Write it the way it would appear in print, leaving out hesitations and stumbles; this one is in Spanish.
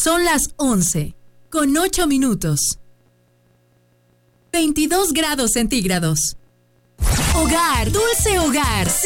Son las 11:08. 22 grados centígrados. Hogar, dulce hogar.